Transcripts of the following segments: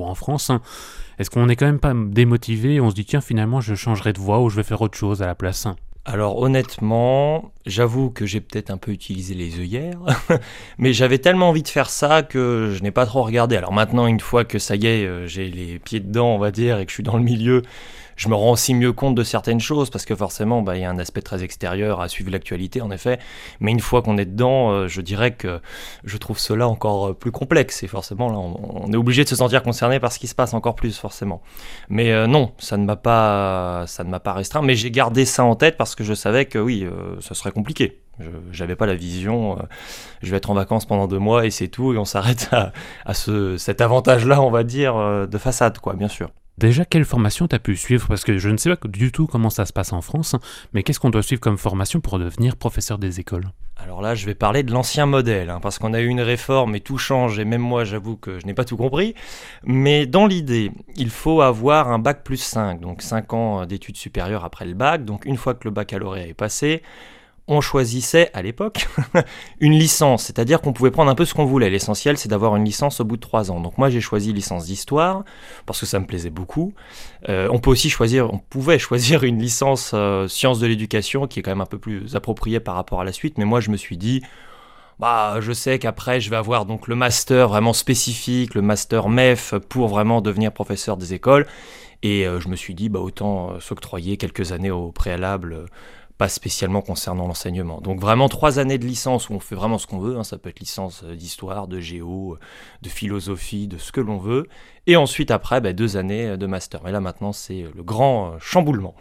ou en France, hein, est-ce qu'on n'est quand même pas démotivé et on se dit tiens finalement je changerai de voie ou je vais faire autre chose à la place? Alors honnêtement, j'avoue que j'ai peut-être un peu utilisé les œillères, mais j'avais tellement envie de faire ça que je n'ai pas trop regardé. Alors maintenant, une fois que ça y est, j'ai les pieds dedans, on va dire, et que je suis dans le milieu, je me rends aussi mieux compte de certaines choses, parce que forcément, il y a un aspect très extérieur à suivre l'actualité, en effet. Mais une fois qu'on est dedans, je dirais que je trouve cela encore plus complexe. Et forcément, là, on est obligé de se sentir concerné par ce qui se passe encore plus, forcément. Mais non, ça ne m'a pas restreint. Mais j'ai gardé ça en tête parce que je savais que oui, ça serait compliqué. Je n'avais pas la vision, je vais être en vacances pendant 2 mois et c'est tout, et on s'arrête à cet avantage-là, on va dire, de façade, quoi, bien sûr. Déjà, quelle formation tu as pu suivre? Parce que je ne sais pas du tout comment ça se passe en France, mais qu'est-ce qu'on doit suivre comme formation pour devenir professeur des écoles? Alors là, je vais parler de l'ancien modèle, hein, parce qu'on a eu une réforme et tout change, et même moi, j'avoue que je n'ai pas tout compris. Mais dans l'idée, il faut avoir un bac plus 5, donc 5 ans d'études supérieures après le bac. Donc une fois que le baccalauréat est passé, on choisissait, à l'époque, une licence, c'est-à-dire qu'on pouvait prendre un peu ce qu'on voulait. L'essentiel, c'est d'avoir une licence au bout de 3 ans. Donc moi, j'ai choisi licence d'histoire, parce que ça me plaisait beaucoup. On pouvait choisir une licence sciences de l'éducation, qui est quand même un peu plus appropriée par rapport à la suite. Mais moi, je me suis dit, je sais qu'après, je vais avoir donc le master vraiment spécifique, le master MEF, pour vraiment devenir professeur des écoles. Et je me suis dit, autant s'octroyer quelques années au préalable, pas spécialement concernant l'enseignement. Donc vraiment 3 années de licence où on fait vraiment ce qu'on veut, hein, ça peut être licence d'histoire, de géo, de philosophie, de ce que l'on veut, et ensuite après 2 années de master. Mais là maintenant c'est le grand chamboulement.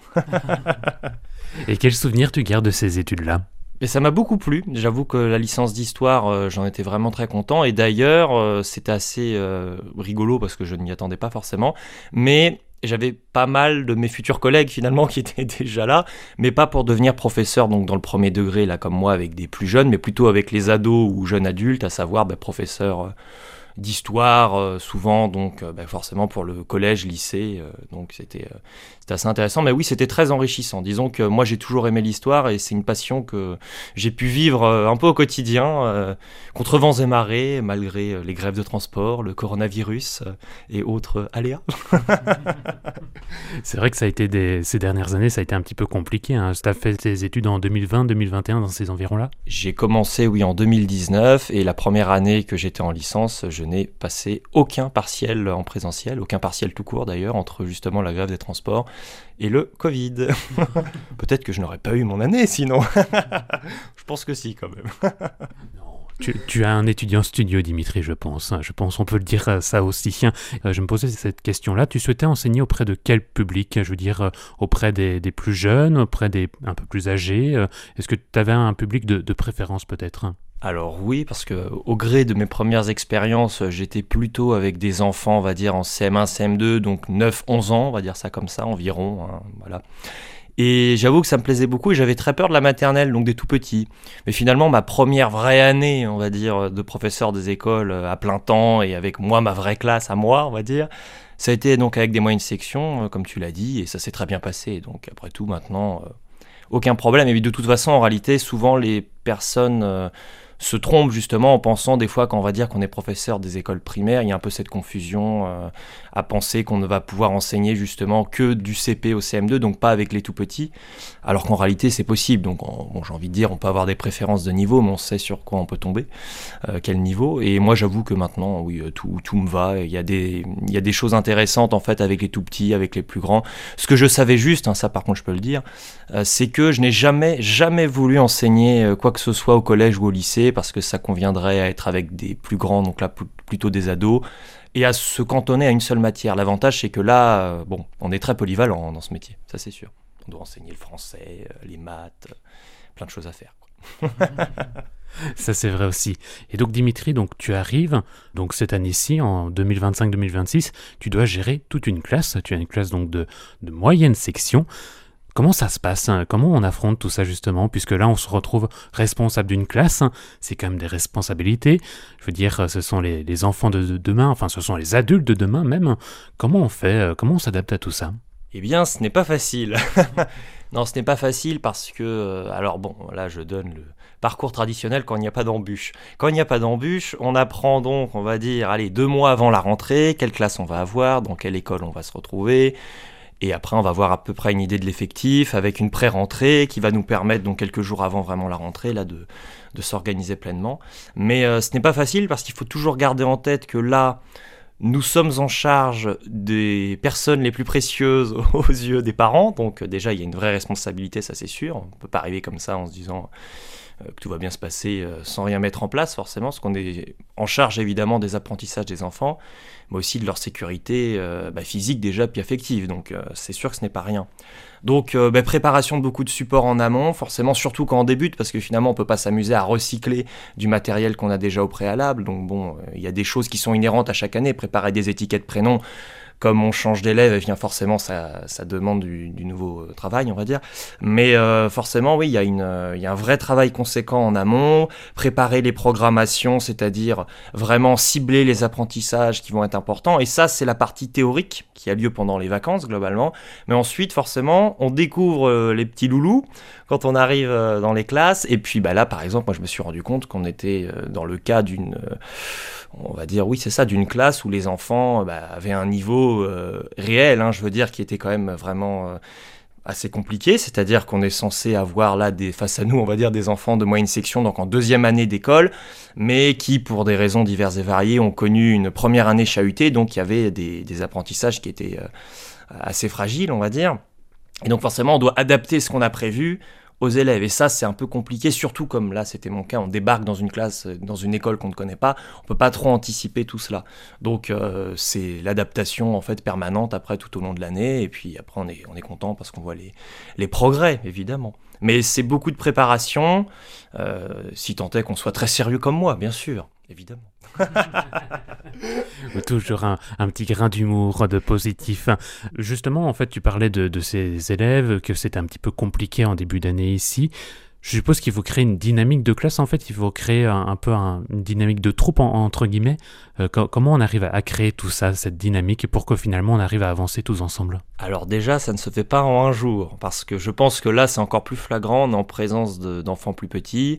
Et quel souvenir tu gardes de ces études-là? Et ça m'a beaucoup plu, j'avoue que la licence d'histoire, j'en étais vraiment très content, et d'ailleurs c'était assez rigolo parce que je ne m'y attendais pas forcément, mais j'avais pas mal de mes futurs collègues finalement qui étaient déjà là, mais pas pour devenir professeur donc dans le premier degré là comme moi avec des plus jeunes, mais plutôt avec les ados ou jeunes adultes, à savoir professeur d'histoire souvent, donc forcément pour le collège, lycée, donc c'était assez intéressant, mais oui c'était très enrichissant. Disons que moi j'ai toujours aimé l'histoire et c'est une passion que j'ai pu vivre un peu au quotidien, contre vents et marées, malgré les grèves de transport, le coronavirus et autres aléas. C'est vrai que ça a été ces dernières années, ça a été un petit peu compliqué, hein. Tu as fait tes études en 2020, 2021, dans ces environs-là? J'ai commencé, oui, en 2019, et la première année que j'étais en licence, je n'ai passé aucun partiel en présentiel, aucun partiel tout court d'ailleurs, entre justement la grève des transports et le Covid. Peut-être que je n'aurais pas eu mon année sinon. Je pense que si, quand même. Tu as un étudiant studio, Dimitri, je pense. Je pense qu'on peut le dire ça aussi. Je me posais cette question-là. Tu souhaitais enseigner auprès de quel public? Je veux dire, auprès des plus jeunes, auprès des un peu plus âgés. Est-ce que tu avais un public de préférence peut-être? Alors oui, parce que au gré de mes premières expériences, j'étais plutôt avec des enfants, on va dire, en CM1, CM2, donc 9-11 ans, on va dire ça comme ça, environ. Hein, voilà. Et j'avoue que ça me plaisait beaucoup et j'avais très peur de la maternelle, donc des tout petits. Mais finalement, ma première vraie année, on va dire, de professeur des écoles à plein temps et avec moi, ma vraie classe à moi, on va dire, ça a été donc avec des moyennes sections, comme tu l'as dit, et ça s'est très bien passé. Donc après tout, maintenant, aucun problème. Et de toute façon, en réalité, souvent les personnes se trompent justement en pensant des fois quand on va dire qu'on est professeur des écoles primaires, il y a un peu cette confusion à penser qu'on ne va pouvoir enseigner justement que du CP au CM2, donc pas avec les tout petits, alors qu'en réalité c'est possible. Donc j'ai envie de dire, on peut avoir des préférences de niveau, mais on sait sur quoi on peut tomber, quel niveau. Et moi j'avoue que maintenant, oui, tout me va. Il y a des choses intéressantes en fait avec les tout petits, avec les plus grands. Ce que je savais juste, hein, ça par contre je peux le dire, c'est que je n'ai jamais voulu enseigner quoi que ce soit au collège ou au lycée, parce que ça conviendrait à être avec des plus grands, donc là plutôt des ados, et à se cantonner à une seule matière. L'avantage, c'est que là, on est très polyvalent dans ce métier, ça c'est sûr. On doit enseigner le français, les maths, plein de choses à faire, quoi. Ça c'est vrai aussi. Et donc Dimitri, donc tu arrives, donc cette année-ci, en 2025-2026, tu dois gérer toute une classe. Tu as une classe donc de moyenne section. Comment ça se passe, hein? Comment on affronte tout ça justement? Puisque là, on se retrouve responsable d'une classe, hein. C'est quand même des responsabilités. Je veux dire, ce sont les enfants de demain, enfin ce sont les adultes de demain même. Comment on fait? Comment on s'adapte à tout ça? Eh bien, ce n'est pas facile. Non, ce n'est pas facile parce que... alors bon, là je donne le parcours traditionnel quand il n'y a pas d'embûche. Quand il n'y a pas d'embûche, on apprend donc, on va dire, 2 mois avant la rentrée, quelle classe on va avoir, dans quelle école on va se retrouver. Et après, on va avoir à peu près une idée de l'effectif avec une pré-rentrée qui va nous permettre, donc quelques jours avant vraiment la rentrée, là, de s'organiser pleinement. Mais ce n'est pas facile parce qu'il faut toujours garder en tête que là, nous sommes en charge des personnes les plus précieuses aux yeux des parents. Donc déjà, il y a une vraie responsabilité, ça c'est sûr. On ne peut pas arriver comme ça en se disant que tout va bien se passer sans rien mettre en place forcément, parce qu'on est en charge évidemment des apprentissages des enfants, mais aussi de leur sécurité physique déjà, puis affective. Donc c'est sûr que ce n'est pas rien. Donc préparation de beaucoup de supports en amont, forcément, surtout quand on débute, parce que finalement on ne peut pas s'amuser à recycler du matériel qu'on a déjà au préalable. Donc bon, il y a des choses qui sont inhérentes à chaque année, préparer des étiquettes prénoms. Comme on change d'élève, eh bien forcément ça demande du nouveau travail, on va dire. Mais forcément, oui, il y a un vrai travail conséquent en amont, préparer les programmations, c'est-à-dire vraiment cibler les apprentissages qui vont être importants. Et ça, c'est la partie théorique qui a lieu pendant les vacances, globalement. Mais ensuite, forcément, on découvre les petits loulous quand on arrive dans les classes. Et puis là, par exemple, moi, je me suis rendu compte qu'on était dans le cas on va dire, oui, c'est ça, d'une classe où les enfants avaient un niveau réel, je veux dire, qui était quand même vraiment assez compliqué, c'est-à-dire qu'on est censé avoir là face à nous, on va dire, des enfants de moyenne section, donc en 2e année d'école, mais qui, pour des raisons diverses et variées, ont connu une première année chahutée, donc il y avait des apprentissages qui étaient assez fragiles, on va dire. Et donc forcément, on doit adapter ce qu'on a prévu aux élèves. Et ça, c'est un peu compliqué, surtout comme là, c'était mon cas, on débarque dans une classe, dans une école qu'on ne connaît pas, on peut pas trop anticiper tout cela. Donc, c'est l'adaptation, en fait, permanente après, tout au long de l'année. Et puis après, on est content parce qu'on voit les progrès, évidemment. Mais c'est beaucoup de préparation, si tant est qu'on soit très sérieux comme moi, bien sûr, évidemment. Toujours un petit grain d'humour, de positif. Justement, en fait, tu parlais de ces élèves, que c'était un petit peu compliqué en début d'année ici. Je suppose qu'il faut créer une dynamique de classe, en fait, il faut créer un peu une dynamique de troupe, entre guillemets. Comment on arrive à créer tout ça, cette dynamique, et pour que finalement on arrive à avancer tous ensemble ? Alors déjà, ça ne se fait pas en un jour, parce que je pense que là, c'est encore plus flagrant, on est en présence d'enfants plus petits.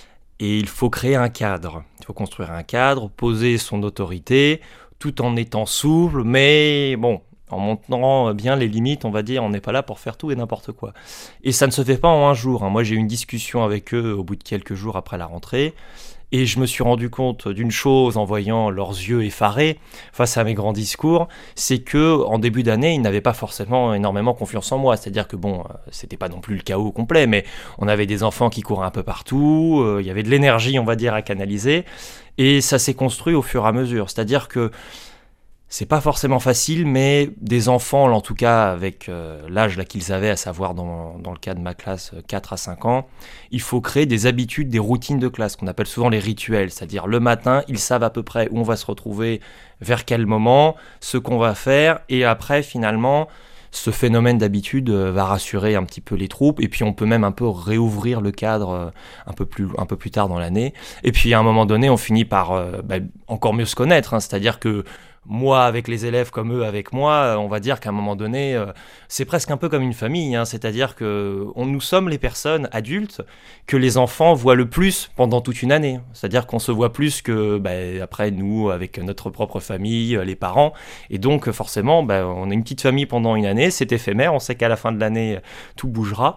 Et il faut créer un cadre, il faut construire un cadre, poser son autorité, tout en étant souple, mais bon, en montrant bien les limites, on va dire, on n'est pas là pour faire tout et n'importe quoi. Et ça ne se fait pas en un jour. Moi, j'ai eu une discussion avec eux au bout de quelques jours après la rentrée, et je me suis rendu compte d'une chose en voyant leurs yeux effarés face à mes grands discours, c'est que en début d'année, ils n'avaient pas forcément énormément confiance en moi. C'est-à-dire que bon, c'était pas non plus le chaos complet, mais on avait des enfants qui couraient un peu partout, il y avait de l'énergie, on va dire, à canaliser, et ça s'est construit au fur et à mesure. C'est-à-dire que c'est pas forcément facile, mais des enfants, en tout cas avec l'âge là qu'ils avaient, à savoir dans le cas de ma classe, 4 à 5 ans, il faut créer des habitudes, des routines de classe, qu'on appelle souvent les rituels. C'est-à-dire le matin, ils savent à peu près où on va se retrouver, vers quel moment, ce qu'on va faire, et après finalement, ce phénomène d'habitude va rassurer un petit peu les troupes, et puis on peut même un peu réouvrir le cadre un peu plus tard dans l'année. Et puis à un moment donné, on finit par encore mieux se connaître, c'est-à-dire que moi avec les élèves comme eux avec moi, on va dire qu'à un moment donné, c'est presque un peu comme une famille, c'est-à-dire que nous sommes les personnes adultes que les enfants voient le plus pendant toute une année. C'est-à-dire qu'on se voit plus que après nous, avec notre propre famille, les parents. Et donc forcément, on a une petite famille pendant une année, c'est éphémère, on sait qu'à la fin de l'année, tout bougera.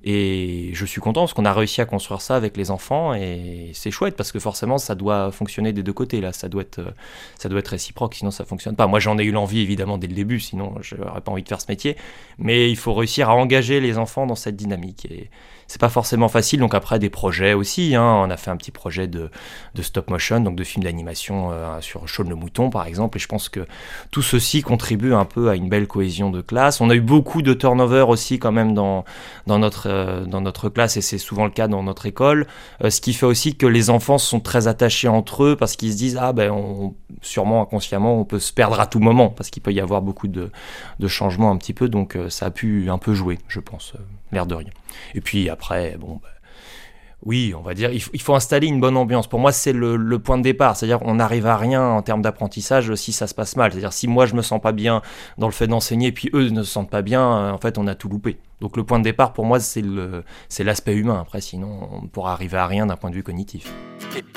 Et je suis content parce qu'on a réussi à construire ça avec les enfants et c'est chouette parce que forcément ça doit fonctionner des deux côtés là, ça doit être réciproque, sinon ça fonctionne pas. Moi j'en ai eu l'envie évidemment dès le début, sinon je n'aurais pas envie de faire ce métier, mais il faut réussir à engager les enfants dans cette dynamique et c'est pas forcément facile. Donc après des projets aussi, on a fait un petit projet de stop motion, donc de film d'animation sur Shaun le mouton par exemple, et je pense que tout ceci contribue un peu à une belle cohésion de classe. On a eu beaucoup de turnover aussi quand même dans notre classe, et c'est souvent le cas dans notre école, ce qui fait aussi que les enfants sont très attachés entre eux parce qu'ils se disent sûrement inconsciemment on peut se perdre à tout moment parce qu'il peut y avoir beaucoup de changements un petit peu, donc ça a pu un peu jouer, je pense, l'air de rien. Et puis après Oui, on va dire, il faut installer une bonne ambiance. Pour moi, c'est le point de départ. C'est-à-dire qu'on n'arrive à rien en termes d'apprentissage si ça se passe mal. C'est-à-dire si moi je me sens pas bien dans le fait d'enseigner, puis eux ne se sentent pas bien, en fait, on a tout loupé. Donc le point de départ, pour moi, c'est l'aspect humain. Après, sinon, on ne pourra arriver à rien d'un point de vue cognitif.